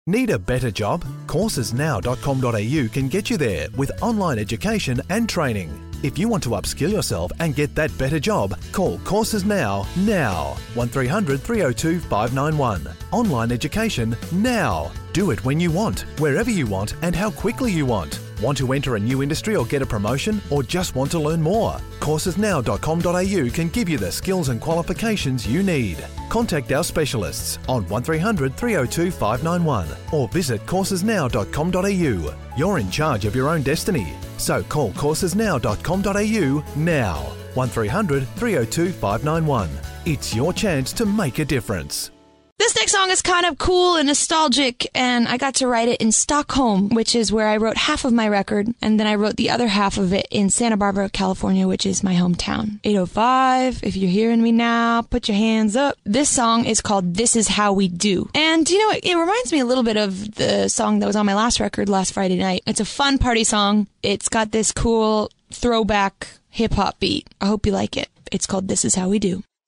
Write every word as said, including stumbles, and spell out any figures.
Need a better job? courses now dot com dot a u can get you there with online education and training. If you want to upskill yourself and get that better job, call Courses Now, now. one three hundred, three oh two, five nine one. Online education now. Do it when you want, wherever you want, and how quickly you want. Want to enter a new industry or get a promotion, or just want to learn more? courses now dot com dot a u can give you the skills and qualifications you need. Contact our specialists on one three hundred, three oh two, five nine one or visit courses now dot com dot a u. You're in charge of your own destiny, so call courses now dot com dot a u now. one three hundred, three oh two, five nine one. It's your chance to make a difference. This next song is kind of cool and nostalgic, and I got to write it in Stockholm, which is where I wrote half of my record, and then I wrote the other half of it in Santa Barbara, California, which is my hometown. eight oh five, if you're hearing me now, put your hands up. This song is called This Is How We Do. And, you know, it, it reminds me a little bit of the song that was on my last record last Friday night. It's a fun party song. It's got this cool throwback hip-hop beat. I hope you like it. It's called This Is How We Do.